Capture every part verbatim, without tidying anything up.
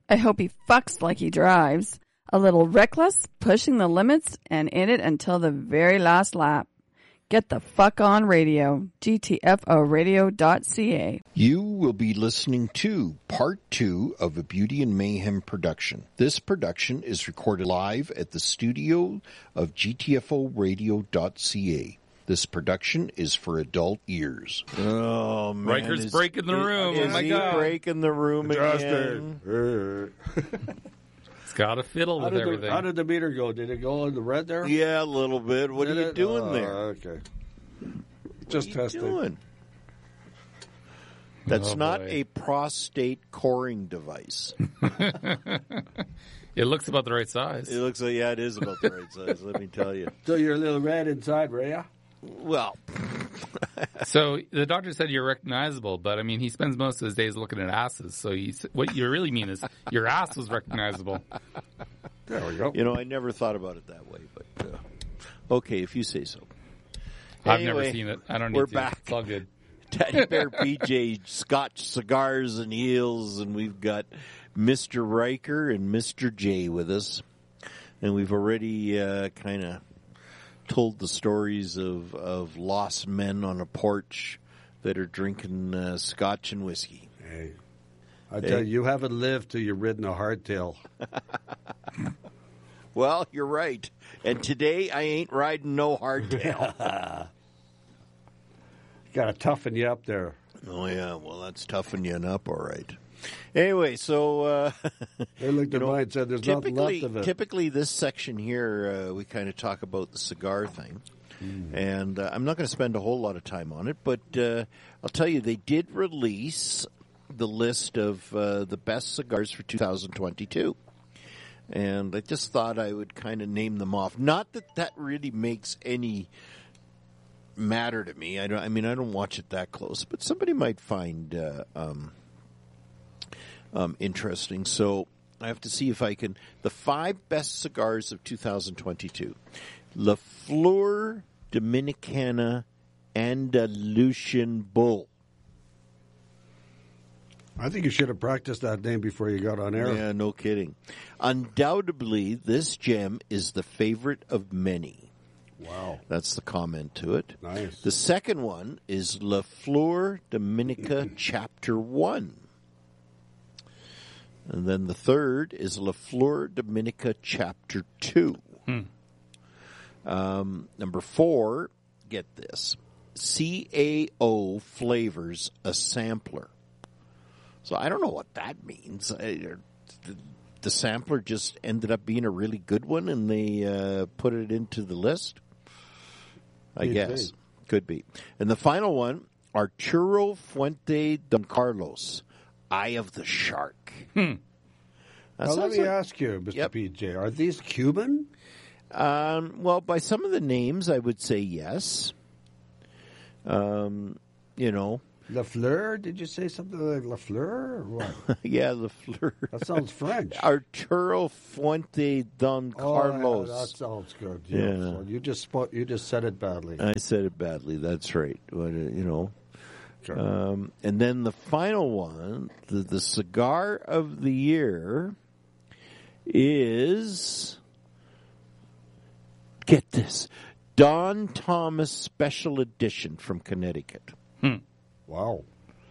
I hope he fucks like he drives. A little reckless, pushing the limits, and in it until the very last lap. Get the fuck on radio. G T F O radio dot C A. You will be listening to part two of a Beauty and Mayhem production. This production is recorded live at the studio of G T F O radio dot C A. This production is for adult ears. Oh, man. Riker's breaking the room. Is oh, my he God. breaking the room again? It's got to fiddle how with did everything. The, how did the meter go? Did it go in the red there? Yeah, a little bit. What did are you it? doing oh, there? Okay. Just what are testing. You doing? That's oh, not boy. a prostate coring device. It looks about the right size. It looks like, yeah, it is about the right size, let me tell you. So you're a little red inside, were you? Well. So the doctor said you're recognizable, but I mean, he spends most of his days looking at asses. So he's, what you really mean is your ass was recognizable. There we go. You know, I never thought about it that way, but uh, okay, if you say so. I've anyway, never seen it. I don't need we're to. back. It's all good. Teddy Bear P J, Scotch cigars and heels, and we've got Mister Riker and Mister J with us. And we've already uh, kind of told the stories of, of lost men on a porch that are drinking uh, scotch and whiskey. Hey, I tell Hey. you, you haven't lived till you've ridden a hardtail. Well, you're right. And today I ain't riding no hardtail. Got to toughen you up there. Oh, yeah. Well, that's toughening you up, all right. Anyway, so... Uh, they looked at you know, mine and said there's nothing left of it. Typically, this section here, uh, we kind of talk about the cigar thing. Mm. And uh, I'm not going to spend a whole lot of time on it, but uh, I'll tell you, they did release the list of uh, the best cigars for two thousand twenty-two. And I just thought I would kind of name them off. Not that that really makes any matter to me. I don't. I mean, I don't watch it that close, but somebody might find uh, um, um, interesting. So I have to see if I can. The five best cigars of two thousand twenty-two: La Flor Dominicana Andalusian Bull. I think you should have practiced that name before you got on air. Yeah, no kidding. Undoubtedly, this gem is the favorite of many. Wow. That's the comment to it. Nice. The second one is La Flor Dominica Chapter one. And then the third is La Flor Dominica Chapter two. Hmm. Um, number four, get this, C A O Flavors a Sampler. So I don't know what that means. I, the, the sampler just ended up being a really good one, and they uh, put it into the list. I Could guess. be. Could be. And the final one, Arturo Fuente Don Carlos, Eye of the Shark. Hmm. That Now, let sounds me like- ask you, Mister Yep. P J, are these Cuban? Um, well, by some of the names, I would say yes. Um, you know. La Fleur? Did you say something like La Fleur or what? Yeah, La Fleur. That sounds French. Arturo Fuente Don Carlos. Oh, yeah, that sounds good. Yeah. Yeah. So you just spoke, you just said it badly. I said it badly. That's right. But, uh, you know. Sure. Um, and then the final one, the, the cigar of the year is, get this, Don Thomas Special Edition from Connecticut. Hmm. Wow.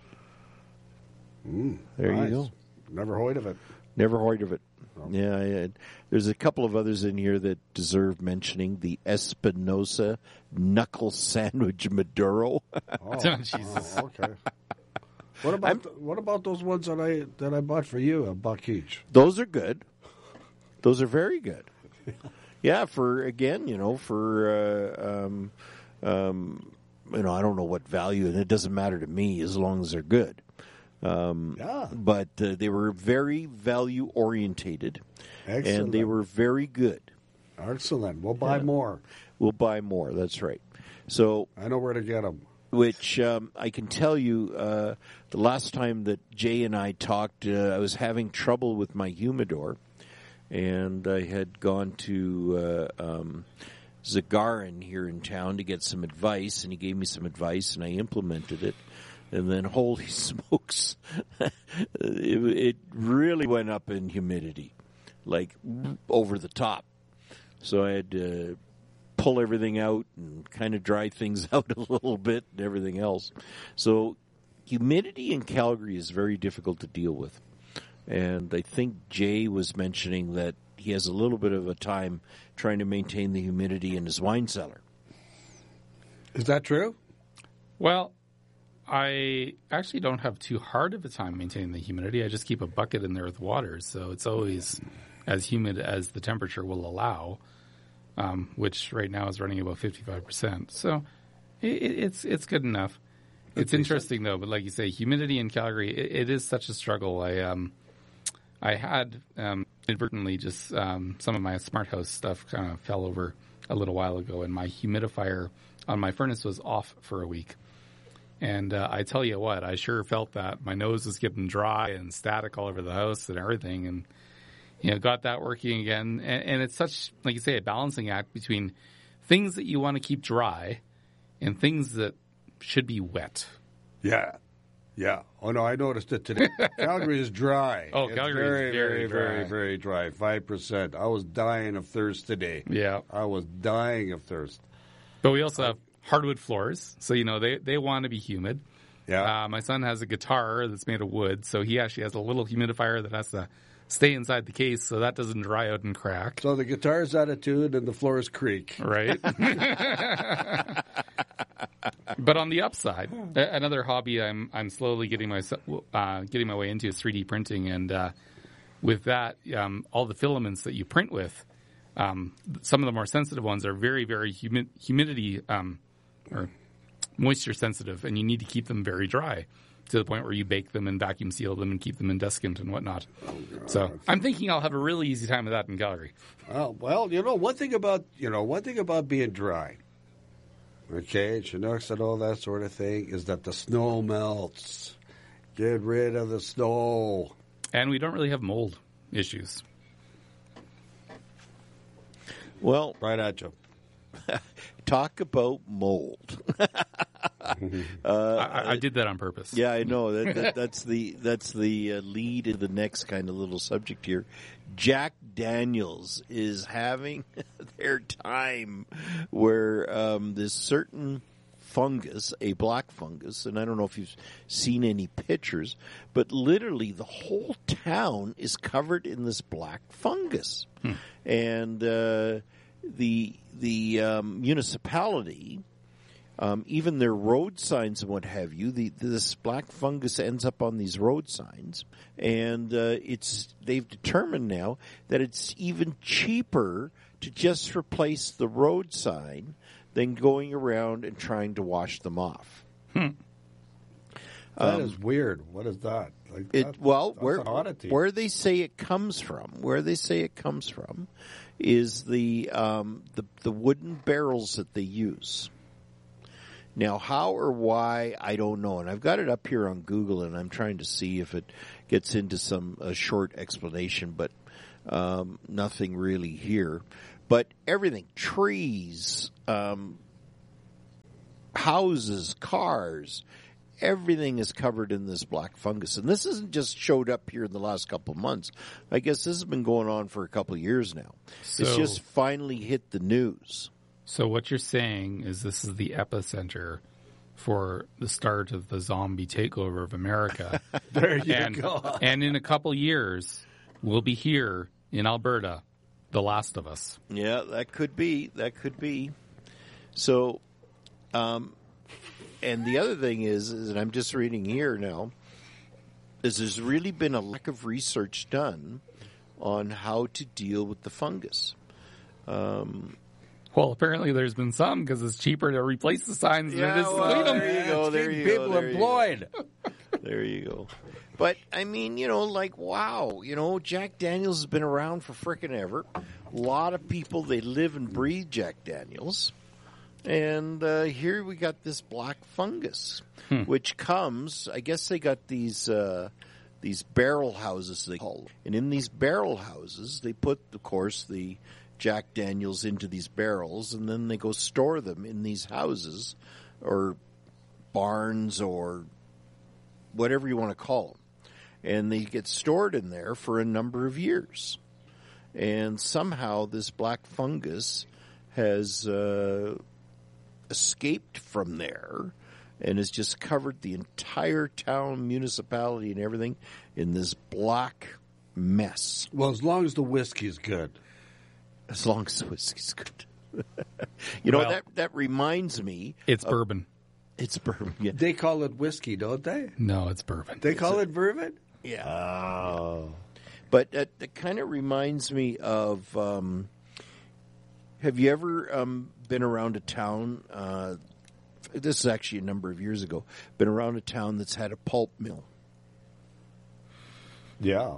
Mm, There nice. you go. Never heard of it. Never heard of it. Yeah, I, there's a couple of others in here that deserve mentioning. The Espinosa Knuckle Sandwich Maduro. Oh, Jesus. oh, okay. What about th- what about those ones that I that I bought for you, a buck each? Those are good. Those are very good. Yeah, for, again, you know, for, uh, um, um, you know, I don't know what value, and it doesn't matter to me as long as they're good. Um, Yeah. But uh, they were very value-orientated, and Excellent. they were very good. Excellent. We'll buy Yeah. more. We'll buy more, that's right. So, I know where to get them. which um, I can tell you, uh, the last time that Jay and I talked, uh, I was having trouble with my humidor, and I had gone to uh, um, Zagarin here in town to get some advice, and he gave me some advice, and I implemented it. And then, holy smokes, it, it really went up in humidity, like over the top. So I had to pull everything out and kind of dry things out a little bit and everything else. So humidity in Calgary is very difficult to deal with. And I think Jay was mentioning that he has a little bit of a time trying to maintain the humidity in his wine cellar. Is that true? Well, I actually don't have too hard of a time maintaining the humidity. I just keep a bucket in there with water, so it's always as humid as the temperature will allow, um, which right now is running about fifty-five percent. So it, it's it's good enough. It's interesting, though, but like you say, humidity in Calgary, it, it is such a struggle. I um, I had um, inadvertently just um, some of my smart house stuff kind of fell over a little while ago, and my humidifier on my furnace was off for a week. And uh, I tell you what, I sure felt that. My nose was getting dry and static all over the house and everything, and you know, got that working again. And, and it's such, like you say, a balancing act between things that you want to keep dry and things that should be wet. Yeah. Yeah. Oh, no, I noticed it today. Calgary is dry. Oh, it's Calgary very, is very, very, dry. very, very dry. five percent. I was dying of thirst today. Yeah. I was dying of thirst. But we also have hardwood floors, so, you know, they, they want to be humid. Yeah. Uh, my son has a guitar that's made of wood, so he actually has a little humidifier that has to stay inside the case so that doesn't dry out and crack. So the guitar's attitude and the floors creak. Right? But on the upside, a- another hobby I'm I'm slowly getting my uh, getting my way into is three D printing, and uh, with that, um, all the filaments that you print with, um, some of the more sensitive ones are very very humi- humidity um, or moisture sensitive, and you need to keep them very dry to the point where you bake them and vacuum seal them and keep them in deskant and whatnot. So I'm thinking I'll have a really easy time with that in Calgary. Oh, well, you know, one thing about, you know, one thing about being dry, okay, Chinooks and all that sort of thing, is that the snow melts. Get rid of the snow. And we don't really have mold issues. Well, Right at you. talk about mold. uh, I, I did that on purpose. Yeah, I know. That, that, that's the that's the uh, lead in the next kind of little subject here. Jack Daniels is having their time where um, this certain fungus, a black fungus, and I don't know if you've seen any pictures, but literally the whole town is covered in this black fungus. Hmm. And uh, the the um, municipality, um, even their road signs and what have you, the, this black fungus ends up on these road signs, and uh, it's they've determined now that it's even cheaper to just replace the road sign than going around and trying to wash them off. Hmm. That Um, is weird. What is that? Like It that- well, that's where an oddity. where they say it comes from, where they say it comes from, is the um, the the wooden barrels that they use. Now, how or why, I don't know, and I've got it up here on Google, and I'm trying to see if it gets into some a short explanation, but um, nothing really here. But everything, trees, um, houses, cars, everything is covered in this black fungus. And this hasn't just showed up here in the last couple of months. I guess this has been going on for a couple of years now. So, it's just finally hit the news. So what you're saying is this is the epicenter for the start of the zombie takeover of America. There you and, go. and in a couple years, we'll be here in Alberta, The Last of Us. Yeah, that could be. That could be. So, um, and the other thing is, is, and I'm just reading here now, is there's really been a lack of research done on how to deal with the fungus. Um, Well, apparently there's been some because it's cheaper to replace the signs than it is to well, clean them. there you go. There Keep you people go. There you employed. go. There you go. But, I mean, you know, like, wow, you know, Jack Daniels has been around for frickin' ever. A lot of people, they live and breathe Jack Daniels. And uh, here we got this black fungus, hmm. which comes, I guess they got these uh, these barrel houses, they call them. And in these barrel houses, they put, of course, the Jack Daniels into these barrels, and then they go store them in these houses or barns or whatever you want to call them. and they get stored in there for a number of years. And somehow this black fungus has uh, escaped from there and has just covered the entire town, municipality, and everything in this black mess. Well, as long as the whiskey's good. As long as the whiskey's good. you know, Well, that, that reminds me. It's of, bourbon. It's bourbon, yeah. They call it whiskey, don't they? No, it's bourbon. They call it bourbon? Yeah. Oh. But it, it kind of reminds me of, um, have you ever um, been around a town, uh, this is actually a number of years ago, been around a town that's had a pulp mill? Yeah.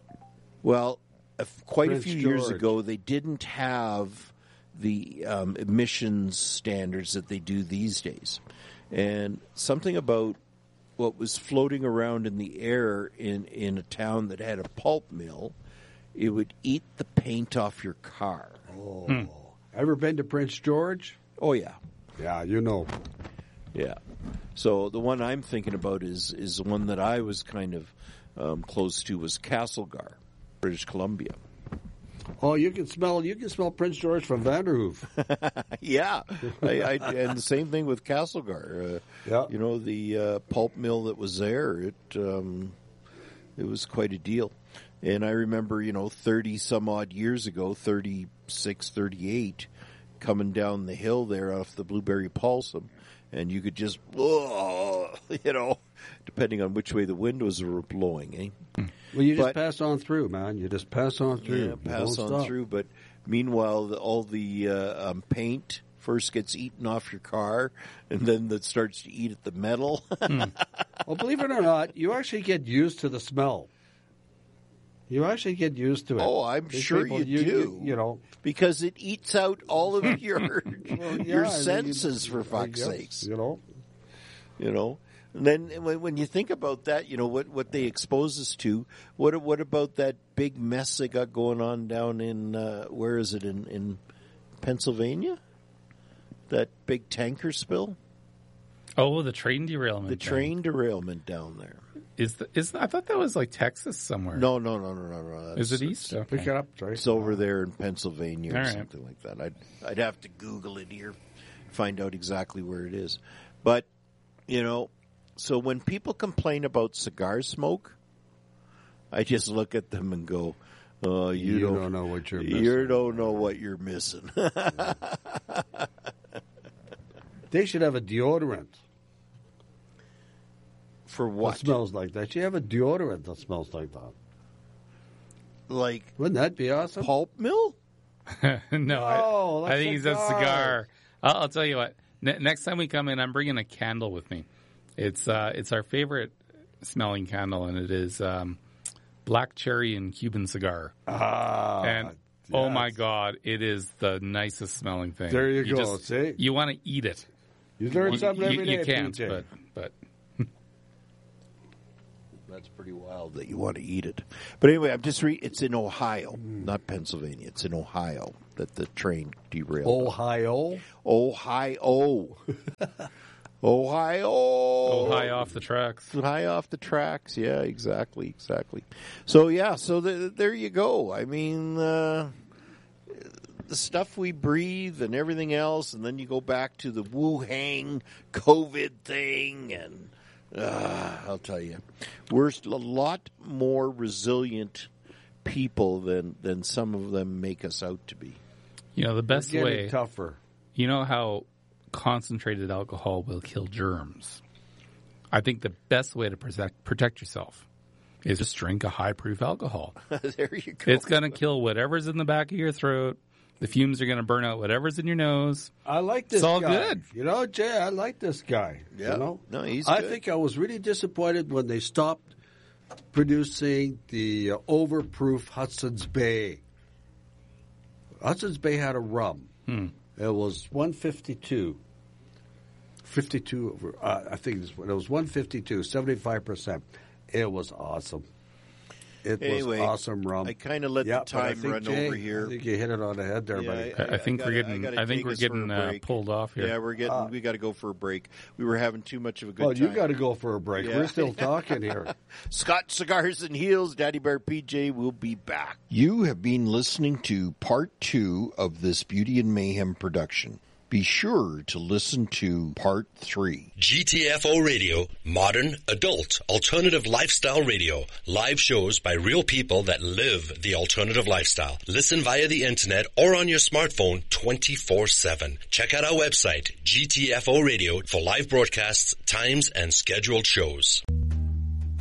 Well, a f- quite Prince a few years George. ago, they didn't have the um, emissions standards that they do these days. And something about what was floating around in the air in, in a town that had a pulp mill, it would eat the paint off your car. Oh. Hmm. Ever been to Prince George? Oh, yeah. Yeah, you know. Yeah. So the one I'm thinking about is, is the one that I was kind of um, close to was Castlegar, British Columbia. Oh, you can smell you can smell Prince George from Vanderhoof. Yeah, I, I, and the same thing with Castlegar. Uh, Yeah. You know, the uh, pulp mill that was there, it um, it was quite a deal. And I remember, you know, thirty some odd years ago, thirty-six, thirty-eight, coming down the hill there off the Blueberry Paulsum, and you could just, oh, you know, depending on which way the windows were blowing, eh? Well, you just But- pass on through, man. You just pass on through. Yeah, You pass don't on stop. through. But meanwhile, the, all the uh, um, paint first gets eaten off your car, and then that starts to eat at the metal. Well, believe it or not, you actually get used to the smell. You actually get used to it. Oh, I'm These sure people, you you, do. You, you know, Because it eats out all of your well, yeah, your I mean, senses, you- for I fuck's guess, sakes. You know, You know, and then when, when you think about that, you know what what they expose us to. What what about that big mess they got going on down in uh, where is it in in Pennsylvania? That big tanker spill, Oh, the train derailment. the thing. train derailment down there. is the, is I thought that was like Texas somewhere. No, no, no, no, no, no. That's, is it east? It's, Okay. pick it up. Sorry. it's over there in Pennsylvania or All right. something like that. I'd I'd have to Google it here, find out exactly where it is. But you know, so when people complain about cigar smoke, I just look at them and go, "Oh, you, You don't, don't know what you're missing." You don't know what you're missing." They should have a deodorant For that what? smells like that. You have a deodorant that smells like that. Like Wouldn't that be awesome? pulp mill? no, I, Oh, I that's think he said cigar. cigar. I'll, I'll tell you what. Ne- next time we come in, I'm bringing a candle with me. It's uh, it's our favorite smelling candle, and it is um, black cherry and Cuban cigar. Ah, and oh my yes. God, it is the nicest smelling thing. There you go, Just, see? you want to eat it. You learn You, something you- every you day, can't, P J. but but That's pretty wild that you want to eat it. But anyway, I'm just re- it's in Ohio, not Pennsylvania. It's in Ohio that the train derailed. Ohio. Ohio. Ohio. oh, high off the tracks. High off the tracks. Yeah, exactly, exactly. So, yeah, so the, there you go. I mean, uh, the stuff we breathe and everything else, and then you go back to the Wuhan COVID thing, and uh, I'll tell you, we're a lot more resilient people than, than some of them make us out to be. You know, the best Getting way, tougher. you know how concentrated alcohol will kill germs. I think the best way to protect protect yourself is just drink a high proof alcohol. There you go. It's going to kill whatever's in the back of your throat. The fumes are going to burn out whatever's in your nose. I like this It's all guy. good. You know, Jay, I like this guy. Yeah. You know? No, he's I good. think I was really disappointed when they stopped producing the uh, overproof Hudson's Bay. Hudson's Bay had a rum. Hmm. It was one fifty-two. fifty-two, uh, I think it was, it was one fifty-two, seventy-five percent. It was awesome. It Anyway, was awesome rum. I kind of let Yeah, the but I time think, run Jay, over here. I think you hit it on the head there, Yeah, buddy. I, I think gotta- we're getting. gotta I, think take we're us for getting a uh, break. pulled off here. Yeah, we're getting. Ah. we got to go for a break. We were having too much of a good Well, time. you got to go for a break. Yeah. We're still talking here. Scott Cigars and Heels, Daddy Bear P J will be back. You have been listening to part two of this Beauty and Mayhem production. Be sure to listen to part three. G T F O Radio, modern, adult, alternative lifestyle radio. Live shows by real people that live the alternative lifestyle. Listen via the internet or on your smartphone twenty-four seven. Check out our website, G T F O Radio, for live broadcasts, times, and scheduled shows.